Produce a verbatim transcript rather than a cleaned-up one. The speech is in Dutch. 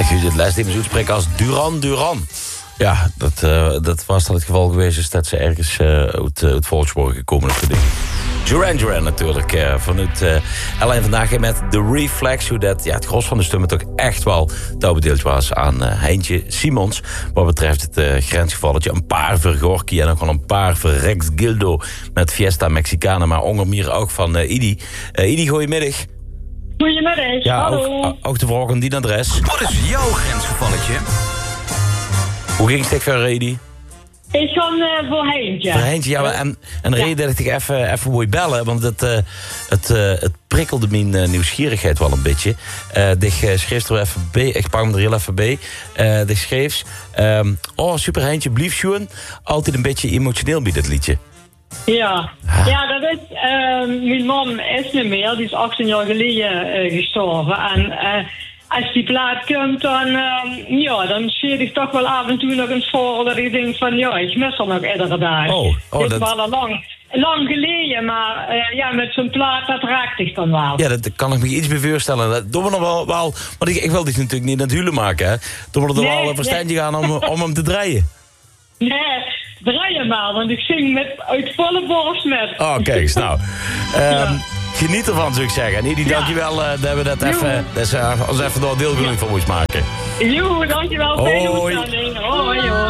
je het les die me uitspreken als Duran Duran. Ja, dat, uh, dat was dan het geval geweest is dat ze ergens uh, uit, uh, uit Volkswagen gekomen is. Duran Duran natuurlijk, uh, vanuit uh, alleen vandaag met The Reflex, hoe dat ja, het gros van de stemmen toch echt wel touwbedeeld was aan uh, Heintje Simons. Wat betreft het uh, grensgevalletje, een paar voor Gorky en ook wel een paar voor Rex Gildo met Fiesta Mexicana, maar onder meer ook van uh, Idi. Uh, Idi, goedemiddag. Goedemiddag, ja, hallo. Ook, ook te vragen om die adres. Wat is jouw grensgevalletje? Hoe ging het voor Idi? Ik ga uh, voor Heintje. Voor Heintje, ja, en, en de ja. reden dat ik even, even wil bellen, want het, uh, het, uh, het prikkelde mijn uh, nieuwsgierigheid wel een beetje. Uh, ik uh, schreef er even bij, ik pak hem er heel even bij. Uh, ik schreef, um, oh super Heintje, blief Sjoen, altijd een beetje emotioneel bij dit liedje. Ja, ah. ja dat is, uh, mijn man is niet meer, die is achttien jaar geleden uh, gestorven. En uh, als die plaat komt, dan, uh, ja, dan zie ik toch wel af en toe nog eens voor dat ik denk van, ja, ik mis er nog iedere dag. Oh, oh, Dit dat... was al lang, lang geleden, maar uh, ja, met zo'n plaat, dat raakt ik dan wel. Ja, dat kan ik me iets bij voorstellen. Dat doen we nog wel, wel want ik, ik wil dit natuurlijk niet aan het huwelen maken, hè. Doen we er Nee, wel een verstandje nee. gaan om, om hem te draaien. Nee, draai je maar, want ik zing met, uit volle borst met. Oh, kijk eens, nou. Um, Ja. Geniet ervan, zou ik zeggen. Nidi, Ja. dankjewel uh, dat we dat even, dat is, uh, ons even door deelgenomen van moest maken. Jo, dankjewel. Fijne Hoi. uitzending. Hoi, hoi.